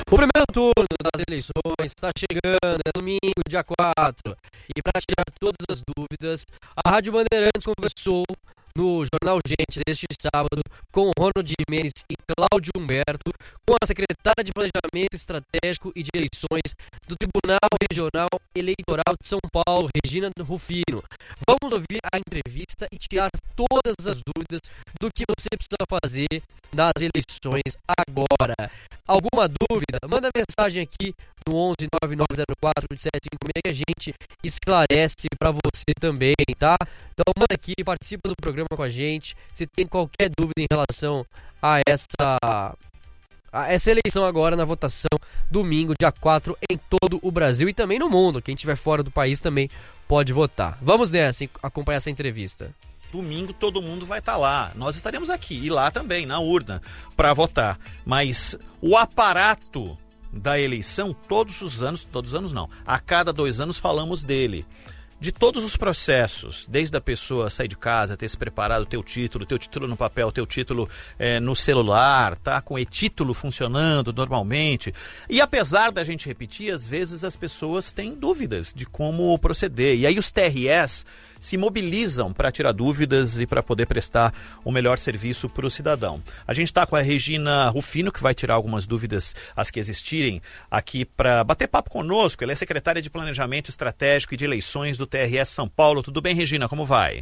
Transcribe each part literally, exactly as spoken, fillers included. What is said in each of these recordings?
O primeiro turno das eleições está chegando, é domingo, dia quatro. E para tirar todas as dúvidas, a Rádio Bandeirantes conversou no Jornal Gente deste sábado com Ronald Gimenez e Cláudio Humberto, com a secretária de Planejamento Estratégico e de Eleições do Tribunal Regional Eleitoral de São Paulo, Regina Rufino. Vamos ouvir a entrevista e tirar todas as dúvidas do que você precisa fazer nas eleições agora. Alguma dúvida? Manda mensagem aqui no onze nove nove zero quatro oito sete cinco seis que a gente esclarece para você também, tá? Então manda aqui, participa do programa com a gente. Se tem qualquer dúvida em relação a essa, a essa eleição agora na votação, domingo, dia quatro, em todo o Brasil e também no mundo. Quem estiver fora do país também pode votar. Vamos nessa, acompanhar essa entrevista. Domingo todo mundo vai estar lá. Nós estaremos aqui e lá também, na urna, para votar. Mas o aparato da eleição, todos os anos, todos os anos não, a cada dois anos falamos dele. De todos os processos, desde a pessoa sair de casa, ter se preparado, ter o título, ter o título no papel, ter o título é, no celular, tá com o e-título funcionando normalmente. E apesar da gente repetir, às vezes as pessoas têm dúvidas de como proceder. E aí os T R Es se mobilizam para tirar dúvidas e para poder prestar o melhor serviço para o cidadão. A gente está com a Regina Rufino, que vai tirar algumas dúvidas, as que existirem, aqui para bater papo conosco. Ela é secretária de Planejamento Estratégico e de Eleições do T R S São Paulo. Tudo bem, Regina? Como vai?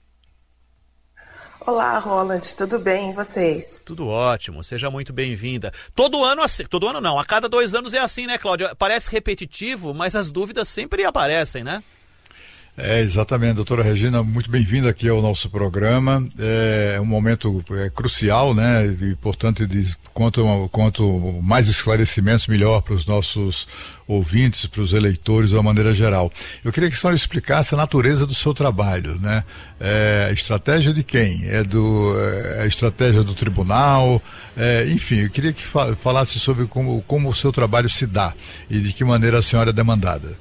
Olá, Roland. Tudo bem? E vocês? Tudo ótimo. Seja muito bem-vinda. Todo ano assim, todo ano não, a cada dois anos é assim, né, Cláudia? Parece repetitivo, mas as dúvidas sempre aparecem, né? É, exatamente, doutora Regina, muito bem-vinda aqui ao nosso programa. É um momento é, crucial, né, e portanto, de, quanto, quanto mais esclarecimentos, melhor para os nossos ouvintes, para os eleitores de uma maneira geral. Eu queria que a senhora explicasse a natureza do seu trabalho, né? É, a estratégia de quem? É do, é, a estratégia do tribunal? É, enfim, eu queria que fa- falasse sobre como, como o seu trabalho se dá e de que maneira a senhora é demandada.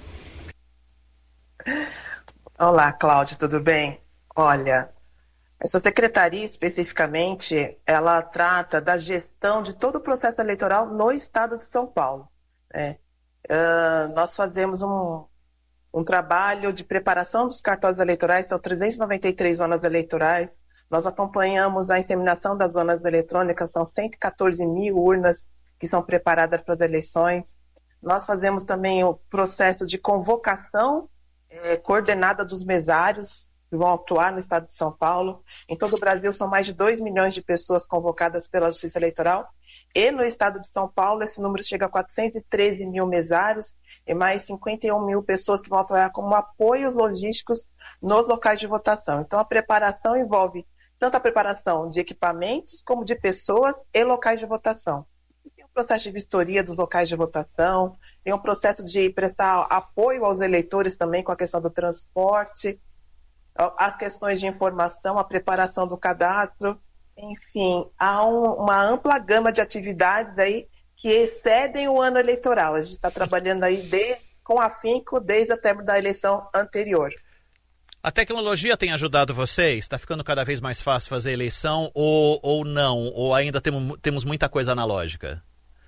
Olá, Cláudio, tudo bem? Olha, essa secretaria especificamente, ela trata da gestão de todo o processo eleitoral no estado de São Paulo, né? Uh, nós fazemos um, um trabalho de preparação dos cartórios eleitorais, são trezentas e noventa e três zonas eleitorais, nós acompanhamos a inseminação das zonas eletrônicas, são cento e quatorze mil urnas que são preparadas para as eleições, nós fazemos também o processo de convocação É, coordenada dos mesários que vão atuar no estado de São Paulo. Em todo o Brasil são mais de dois milhões de pessoas convocadas pela Justiça Eleitoral e no estado de São Paulo esse número chega a quatrocentos e treze mil mesários e mais cinquenta e um mil pessoas que vão atuar como apoios logísticos nos locais de votação. Então a preparação envolve tanto a preparação de equipamentos como de pessoas e locais de votação. Tem um processo de vistoria dos locais de votação, tem um processo de prestar apoio aos eleitores também com a questão do transporte, as questões de informação, a preparação do cadastro, enfim, há um, uma ampla gama de atividades aí que excedem o ano eleitoral. A gente está trabalhando aí desde, com afinco desde o término da eleição anterior. A tecnologia tem ajudado vocês? Está ficando cada vez mais fácil fazer eleição ou, ou não? Ou ainda temos, temos muita coisa analógica?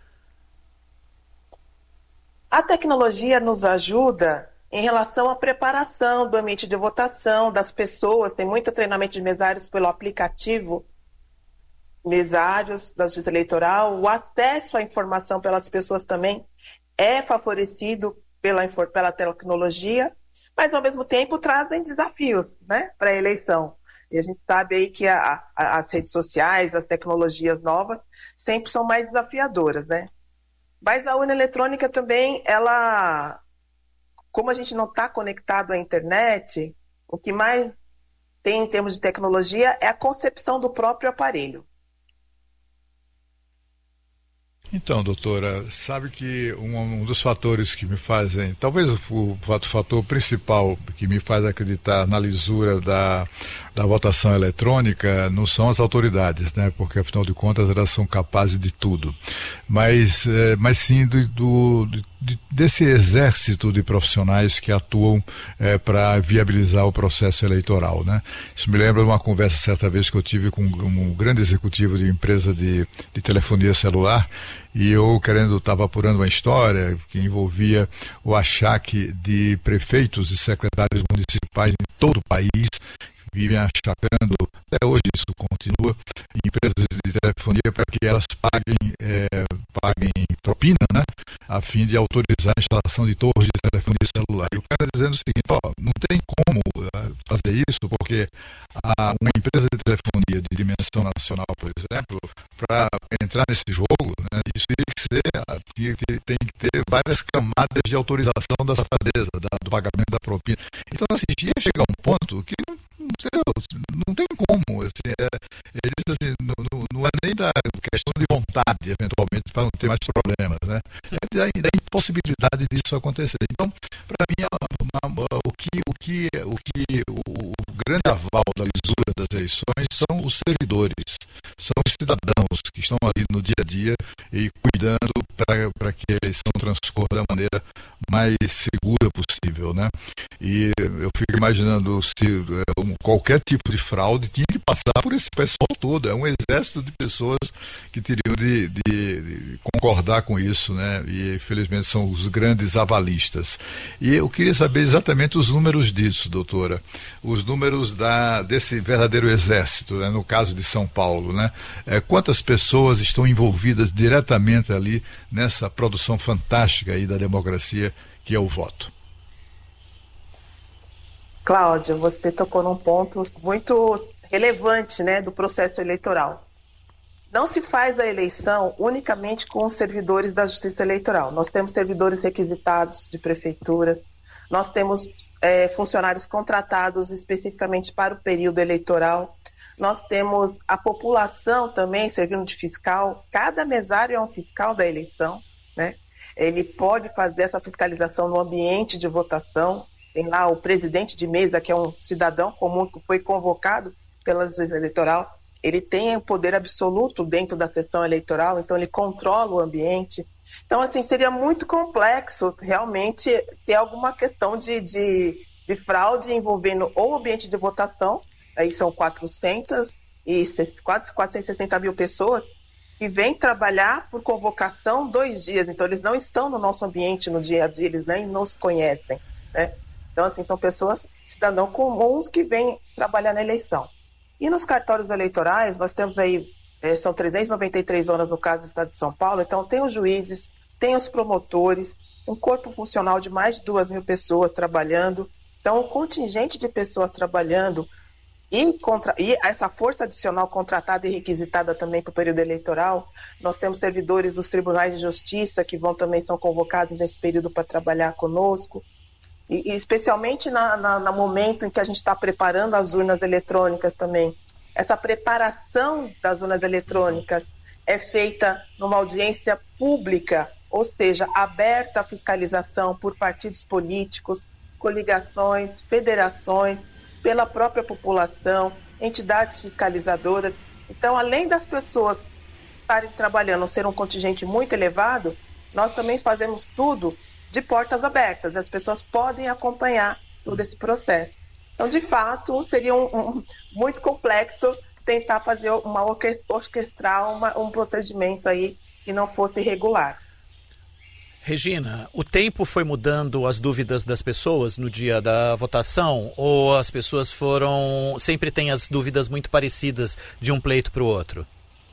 A tecnologia nos ajuda em relação à preparação do ambiente de votação das pessoas. Tem muito treinamento de mesários pelo aplicativo Mesários da Justiça Eleitoral. O acesso à informação pelas pessoas também é favorecido pela, pela tecnologia, mas ao mesmo tempo trazem desafios, né, para a eleição. E a gente sabe aí que a, a, as redes sociais, as tecnologias novas, sempre são mais desafiadoras, né? Mas a urna eletrônica também, ela, como a gente não está conectado à internet, o que mais tem em termos de tecnologia é a concepção do próprio aparelho. Então, doutora, sabe que um, um dos fatores que me fazem, talvez o, o fator principal que me faz acreditar na lisura da, da votação eletrônica não são as autoridades, né? Porque afinal de contas elas são capazes de tudo, mas, é, mas sim do, do, de de, desse exército de profissionais que atuam é, para viabilizar o processo eleitoral, né? Isso me lembra de uma conversa certa vez que eu tive com um grande executivo de empresa de, de telefonia celular, e eu querendo, estava apurando uma história que envolvia o achaque de prefeitos e secretários municipais em todo o país, vivem achacando, até hoje isso continua, em empresas de telefonia para que elas paguem, é, paguem propina, né, a fim de autorizar a instalação de torres de telefonia celular. E o cara dizendo o seguinte, ó, não tem como fazer isso, porque a, uma empresa de telefonia de dimensão nacional, por exemplo, para entrar nesse jogo, né, isso tem que ser, tem que, tem que ter várias camadas de autorização da safadeza, da, do pagamento da propina. Então, assim, ia chegar um ponto que não, não tem como, assim, é, eles, assim, não, não é nem da questão de vontade, eventualmente, para não ter mais problemas, né? É da, da impossibilidade disso acontecer. Então, para mim, uma, uma, o que, o, que, o, que o, o grande aval da lisura das eleições são os servidores, são os cidadãos que estão ali no dia a dia e cuidando para que a eleição transcorra da maneira mais segura possível, né? E eu fico imaginando se um, qualquer tipo de fraude tinha que passar por esse pessoal todo, é um exército de pessoas que teriam de, de, de concordar com isso, né? E infelizmente são os grandes avalistas. E eu queria saber exatamente os números disso, doutora, os números da, desse verdadeiro exército, né? No caso de São Paulo, né? É, quantas pessoas estão envolvidas diretamente ali nessa produção fantástica aí da democracia que é o voto? Cláudia, você tocou num ponto muito relevante, né, do processo eleitoral. Não se faz a eleição unicamente com os servidores da Justiça Eleitoral. Nós temos servidores requisitados de prefeituras, nós temos é, funcionários contratados especificamente para o período eleitoral, nós temos a população também servindo de fiscal, cada mesário é um fiscal da eleição, né? Ele pode fazer essa fiscalização no ambiente de votação. Tem lá o presidente de mesa, que é um cidadão comum que foi convocado pela Justiça Eleitoral. Ele tem o poder absoluto dentro da sessão eleitoral, então ele controla o ambiente. Então, assim, seria muito complexo realmente ter alguma questão de, de, de fraude envolvendo ou o ambiente de votação, aí são quatrocentas e quase quatrocentas e sessenta mil pessoas, que vêm trabalhar por convocação dois dias. Então, eles não estão no nosso ambiente no dia a dia, eles nem nos conhecem, né? Então, assim, são pessoas, cidadãos comuns que vêm trabalhar na eleição. E nos cartórios eleitorais, nós temos aí, é, são trezentas e noventa e três zonas no caso do Estado de São Paulo, então tem os juízes, tem os promotores, um corpo funcional de mais de duas mil pessoas trabalhando. Então, o contingente de pessoas trabalhando e, contra, e essa força adicional contratada e requisitada também para o período eleitoral, nós temos servidores dos tribunais de justiça que vão também são convocados nesse período para trabalhar conosco. E, e especialmente na, na, no momento em que a gente está preparando as urnas eletrônicas também. Essa preparação das urnas eletrônicas é feita numa audiência pública, ou seja, aberta à fiscalização por partidos políticos, coligações, federações, pela própria população, entidades fiscalizadoras. Então, além das pessoas estarem trabalhando, ser um contingente muito elevado, nós também fazemos tudo de portas abertas. As pessoas podem acompanhar todo esse processo. Então, de fato, seria um, um, muito complexo tentar fazer uma orquestrar uma, um procedimento aí que não fosse regular. Regina, o tempo foi mudando as dúvidas das pessoas no dia da votação, ou as pessoas foram sempre têm as dúvidas muito parecidas de um pleito para o outro?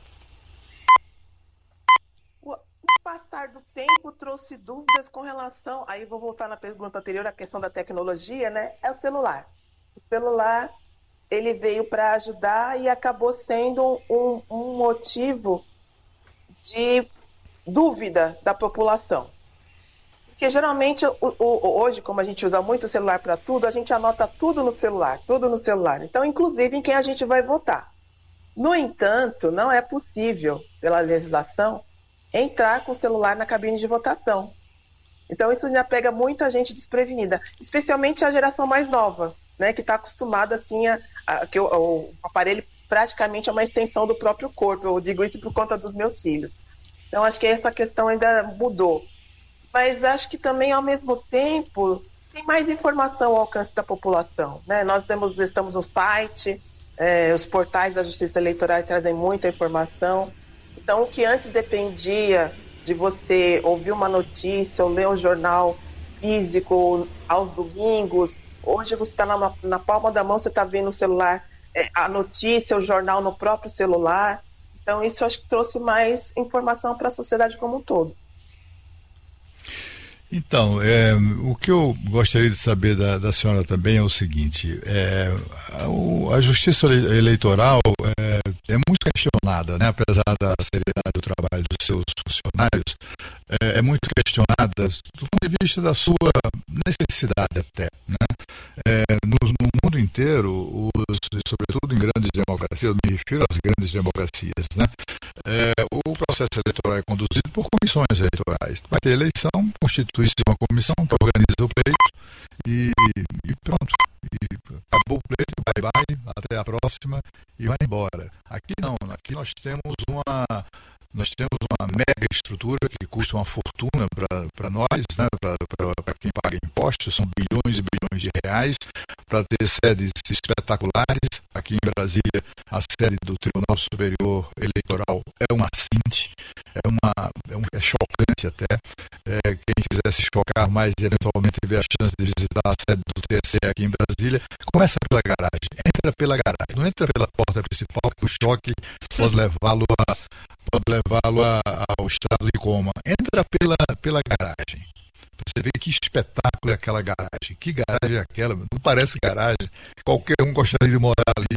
O passar do tempo trouxe dúvidas com relação, aí vou voltar na pergunta anterior, a questão da tecnologia, né? É o celular. O celular, ele veio para ajudar e acabou sendo um, um motivo de dúvida da população. Porque geralmente, o, o, hoje, como a gente usa muito o celular para tudo, a gente anota tudo no celular, tudo no celular. Então, inclusive em quem a gente vai votar. No entanto, não é possível, pela legislação, entrar com o celular na cabine de votação. Então, isso já pega muita gente desprevenida, especialmente a geração mais nova, né, que está acostumada assim, a, a, que o, o aparelho praticamente é uma extensão do próprio corpo. Eu digo isso por conta dos meus filhos. Então, acho que essa questão ainda mudou. mas acho que também, ao mesmo tempo, tem mais informação ao alcance da população, né? Nós temos, estamos no site, é, os portais da Justiça Eleitoral trazem muita informação. Então, o que antes dependia de você ouvir uma notícia ou ler um jornal físico aos domingos, hoje você está na, na palma da mão, você está vendo o celular, é, a notícia, o jornal no próprio celular. Então, isso acho que trouxe mais informação para a sociedade como um todo. Então, é, o que eu gostaria de saber da, da senhora também é o seguinte, é, a, a Justiça Eleitoral é, é muito questionada, né? Apesar da seriedade do trabalho dos seus funcionários, é, é muito questionada do ponto de vista da sua necessidade até, né? É, no, no mundo inteiro, os, sobretudo em grandes democracias, eu me refiro às grandes democracias, né? É, o processo eleitoral é conduzido por comissões eleitorais. Vai ter eleição, constitui-se uma comissão que organiza o pleito e, e pronto. E acabou o pleito, bye bye, até a próxima e vai embora. Aqui não, aqui nós temos uma, nós temos uma mega estrutura que custa uma fortuna para nós, né, para quem paga impostos, são bilhões e bilhões de reais, para ter sedes espetaculares. Aqui em Brasília, a sede do Tribunal Superior Eleitoral é uma cinte, é, uma, é, um, é chocante até. É, quem quiser se chocar mais e eventualmente tiver a chance de visitar a sede do T S E aqui em Brasília, começa pela garagem, entra pela garagem, não entra pela porta principal, que o choque pode levá-lo a, pode levá-lo a, ao estado de coma. Entra pela, pela garagem. Você vê que espetáculo é aquela garagem. Que garagem é aquela? Não parece garagem. Qualquer um gostaria de morar ali.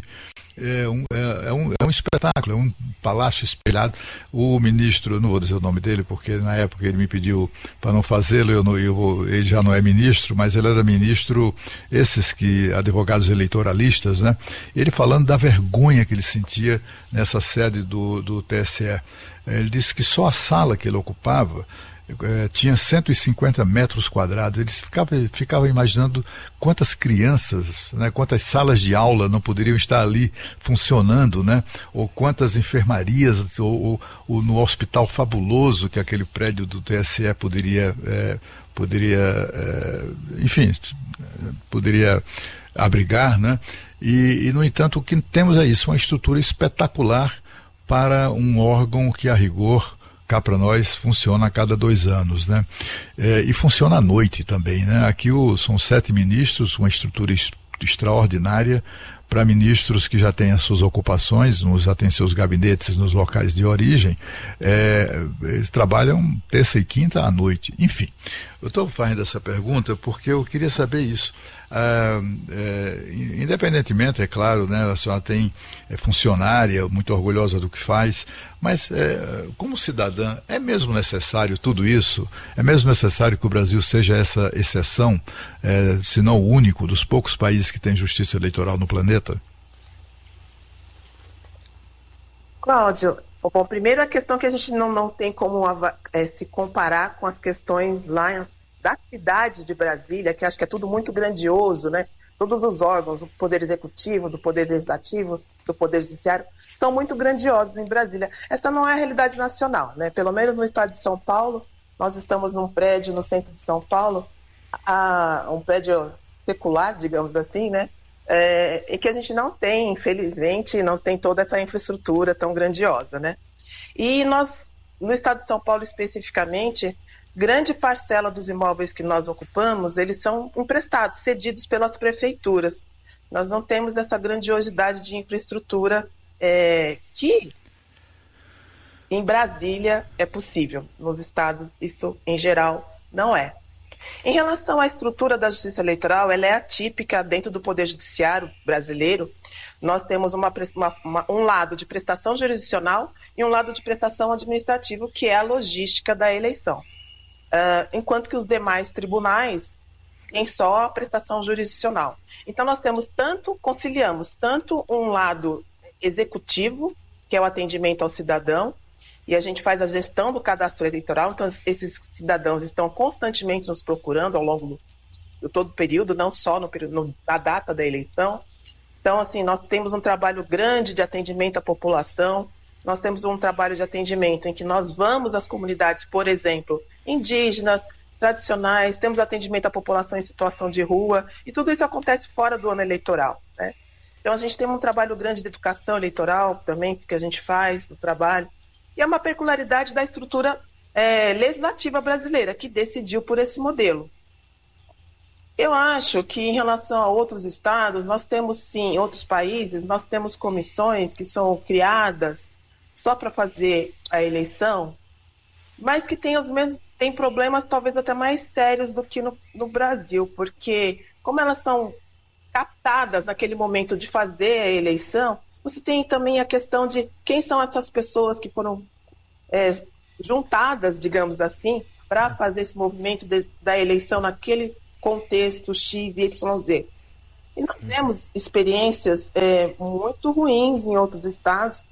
É um, é, é um, é um espetáculo, é um palácio espelhado. O ministro, não vou dizer o nome dele, porque na época ele me pediu para não fazê-lo, eu não, eu vou, ele já não é ministro, mas ele era ministro, esses que, advogados eleitoralistas, né? Ele falando da vergonha que ele sentia nessa sede do, do T S E. Ele disse que só a sala que ele ocupava É, tinha cento e cinquenta metros quadrados. Eles ficavam ficava imaginando quantas crianças, né, quantas salas de aula não poderiam estar ali funcionando, né, ou quantas enfermarias, ou, ou, ou no hospital fabuloso que aquele prédio do T S E poderia, é, poderia é, enfim, poderia abrigar, né? E, e, no entanto, o que temos é isso, uma estrutura espetacular para um órgão que, a rigor, cá para nós, funciona a cada dois anos, né? É, e funciona à noite também, né? Aqui o, são sete ministros, uma estrutura est- extraordinária para ministros que já têm as suas ocupações, nos, já têm seus gabinetes nos locais de origem. É, eles trabalham terça e quinta à noite. Enfim, eu estou fazendo essa pergunta porque eu queria saber isso. Ah, é, independentemente, é claro, né, a senhora tem é funcionária, muito orgulhosa do que faz, mas é, como cidadã, é mesmo necessário tudo isso? É mesmo necessário que o Brasil seja essa exceção, é, se não o único dos poucos países que tem justiça eleitoral no planeta? Cláudio, bom, primeiro a questão que a gente não, não tem como é, se comparar com as questões lá da cidade de Brasília, que acho que é tudo muito grandioso, né? Todos os órgãos, do Poder Executivo, do Poder Legislativo, do Poder Judiciário, são muito grandiosos em Brasília. Essa não é a realidade nacional, né? Pelo menos no estado de São Paulo, nós estamos num prédio no centro de São Paulo, a, um prédio secular, digamos assim, né? É, e que a gente não tem, infelizmente, não tem toda essa infraestrutura tão grandiosa, né? E nós, no estado de São Paulo especificamente, grande parcela dos imóveis que nós ocupamos, eles são emprestados, cedidos pelas prefeituras. Nós não temos essa grandiosidade de infraestrutura é, que em Brasília é possível. Nos estados, isso em geral não é. Em relação à estrutura da Justiça Eleitoral, ela é atípica dentro do Poder Judiciário brasileiro. Nós temos uma, uma, uma, um lado de prestação jurisdicional e um lado de prestação administrativa, que é a logística da eleição. Uh, enquanto que os demais tribunais têm só a prestação jurisdicional. Então nós temos tanto, conciliamos tanto um lado executivo, que é o atendimento ao cidadão, e a gente faz a gestão do cadastro eleitoral, então esses cidadãos estão constantemente nos procurando ao longo do, do todo o período, não só no período, na data da eleição. Então, assim, nós temos um trabalho grande de atendimento à população, nós temos um trabalho de atendimento em que nós vamos às comunidades, por exemplo, indígenas, tradicionais, temos atendimento à população em situação de rua, e tudo isso acontece fora do ano eleitoral, né? Então a gente tem um trabalho grande de educação eleitoral também, que a gente faz no trabalho, e é uma peculiaridade da estrutura é, legislativa brasileira, que decidiu por esse modelo. Eu acho que em relação a outros estados, nós temos sim, outros países, nós temos comissões que são criadas só para fazer a eleição, mas que tem os mesmos, tem problemas talvez até mais sérios do que no, no Brasil, porque como elas são captadas naquele momento de fazer a eleição, você tem também a questão de quem são essas pessoas que foram é, juntadas, digamos assim, para fazer esse movimento de, da eleição naquele contexto X, Y, Z. E nós temos experiências é, muito ruins em outros estados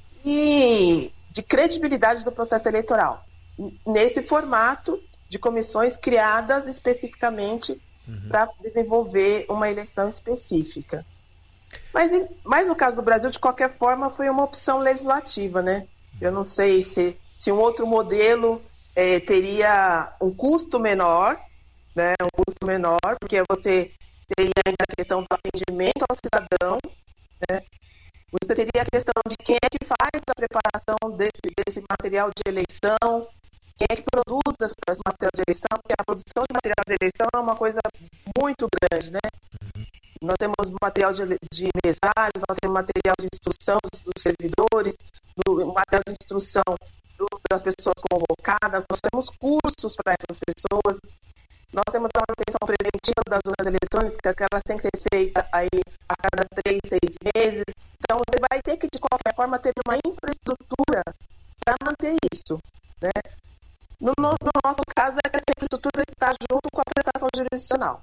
e de credibilidade do processo eleitoral, nesse formato de comissões criadas especificamente uhum. para desenvolver uma eleição específica. Mas, mas no caso do Brasil, de qualquer forma, foi uma opção legislativa, né? Eu não sei se, se um outro modelo é, teria um custo menor, né? Um custo menor, porque você teria ainda a questão do atendimento ao cidadão, né? Você teria a questão de quem é que faz a preparação desse, desse material de eleição, quem é que produz esse material de eleição, porque a produção de material de eleição é uma coisa muito grande, né? Uhum. Nós temos material de, de mesários, nós temos material de instrução dos, dos servidores, do, material de instrução do, das pessoas convocadas, nós temos cursos para essas pessoas, nós temos a manutenção preventiva das urnas eletrônicas, que ela tem que ser feita aí a cada três, seis meses. Então, você vai ter que, de qualquer forma, ter uma infraestrutura para manter isso, né? No, no, no nosso caso, é que essa infraestrutura está junto com a prestação jurisdicional.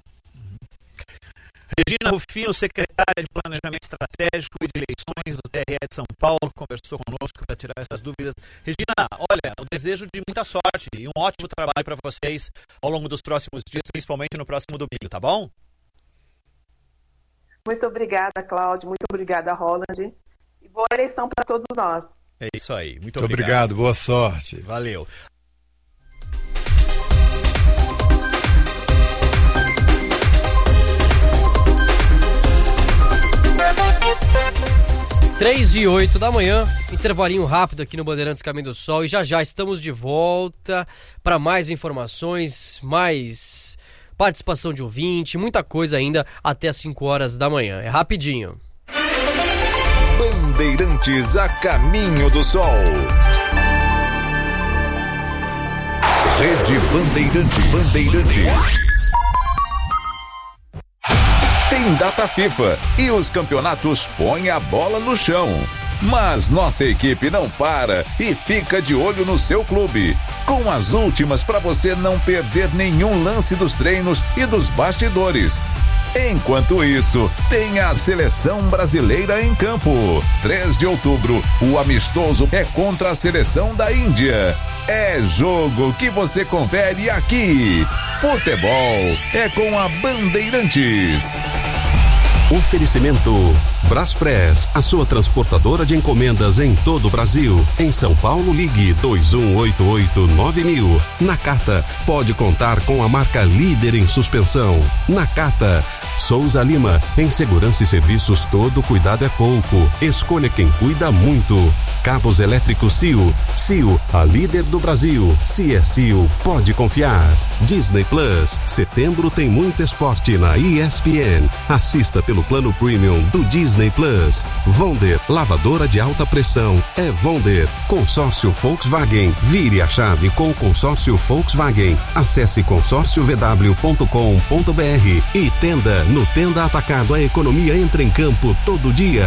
Regina Rufino, secretária de Planejamento Estratégico e de Eleições do T R E de São Paulo, conversou conosco para tirar essas dúvidas. Regina, olha, eu desejo de muita sorte e um ótimo trabalho para vocês ao longo dos próximos dias, principalmente no próximo domingo, tá bom? Muito obrigada, Cláudio. Muito obrigada, Roland. E boa eleição para todos nós. É isso aí. Muito, Muito obrigado. obrigado. Boa sorte. Valeu. três e oito da manhã, intervalinho rápido aqui no Bandeirantes Caminho do Sol, e já já estamos de volta para mais informações, mais participação de ouvinte, muita coisa ainda até as cinco horas da manhã. É rapidinho. Bandeirantes a caminho do sol. Rede Bandeirantes. Bandeirantes. Tem data FIFA e os campeonatos põem a bola no chão. Mas nossa equipe não para e fica de olho no seu clube, com as últimas para você não perder nenhum lance dos treinos e dos bastidores. Enquanto isso, tem a Seleção Brasileira em campo. três de outubro, o amistoso é contra a Seleção da Índia. É jogo que você confere aqui. Futebol é com a Bandeirantes. Oferecimento Braspress, a sua transportadora de encomendas em todo o Brasil. Em São Paulo, ligue dois um oito oito nove mil. Nakata, pode contar com a marca líder em suspensão. Nakata. Souza Lima, em segurança e serviços todo cuidado é pouco. Escolha quem cuida muito. Cabos elétricos C I O. C I O, a líder do Brasil. Se é C I O, pode confiar. Disney Plus, setembro tem muito esporte na E S P N. Assista pelo plano premium do Disney Plus. Vonder, lavadora de alta pressão. É Vonder. Consórcio Volkswagen. Vire a chave com o consórcio Volkswagen. Acesse consórcio v w ponto com ponto b r e tenda. No Tenda Atacado, a economia entra em campo todo dia.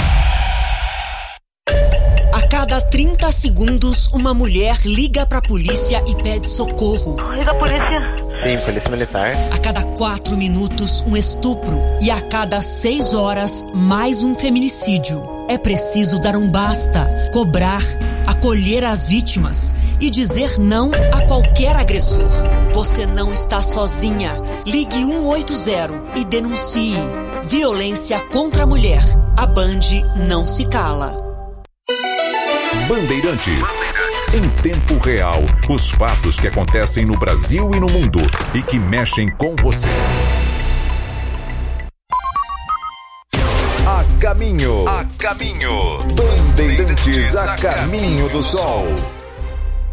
A cada trinta segundos, uma mulher liga pra polícia e pede socorro. Liga a polícia. Sim, polícia militar. A cada quatro minutos, um estupro. E a cada seis horas, mais um feminicídio. É preciso dar um basta, cobrar, acolher as vítimas e dizer não a qualquer agressor. Você não está sozinha. Ligue um oito zero e denuncie. Violência contra a mulher. A Band não se cala. Bandeirantes. Em tempo real, os fatos que acontecem no Brasil e no mundo e que mexem com você. A caminho, a caminho, Bandeirantes a caminho do sol.